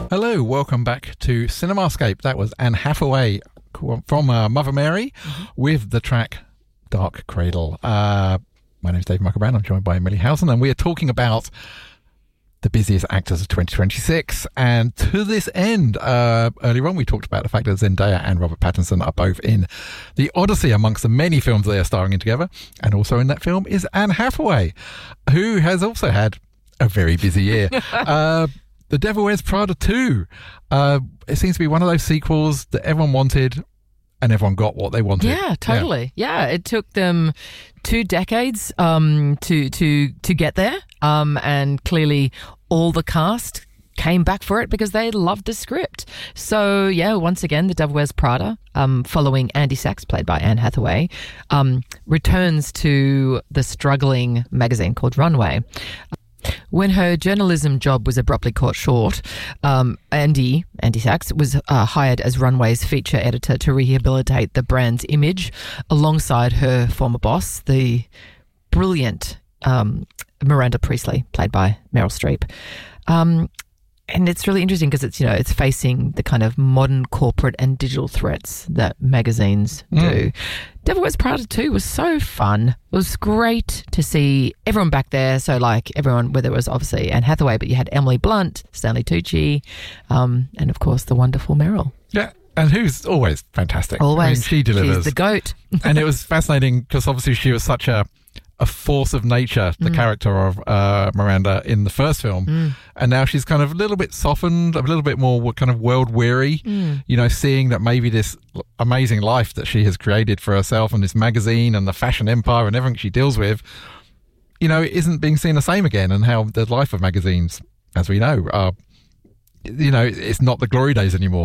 Hello, welcome back to Cinemascape. That was Anne Hathaway from Mother Mary with the track Dark Cradle. My name is Dave Michael Brown. I'm joined by Millie Housen, and we are talking about the busiest actors of 2026. And to this end, earlier on, we talked about the fact that Zendaya and Robert Pattinson are both in The Odyssey amongst the many films they are starring in together. And also in that film is Anne Hathaway, who has also had a very busy year. The Devil Wears Prada 2. It seems to be one of those sequels that everyone wanted and everyone got what they wanted. Yeah, totally. Yeah, it took them 2 decades to get there. And clearly all the cast came back for it because they loved the script. So, yeah, once again, The Devil Wears Prada, following Andy Sachs, played by Anne Hathaway, returns to the struggling magazine called Runway. When her journalism job was abruptly cut short, Andy Sachs was hired as Runway's feature editor to rehabilitate the brand's image alongside her former boss, the brilliant Miranda Priestley, played by Meryl Streep. And it's really interesting because it's facing the kind of modern corporate and digital threats that magazines do. Devil Wears Prada 2 was so fun. It was great to see everyone back there. So everyone, whether it was obviously Anne Hathaway, but you had Emily Blunt, Stanley Tucci, and of course the wonderful Meryl. Yeah. And who's always fantastic. Always. I mean, she delivers. She's the goat. And it was fascinating because obviously she was such a force of nature, the character of Miranda in the first film. And now she's kind of a little bit softened, a little bit more kind of world weary, seeing that maybe this amazing life that she has created for herself and this magazine and the fashion empire and everything she deals with, isn't being seen the same again, and how the life of magazines, as we know, it's not the glory days anymore.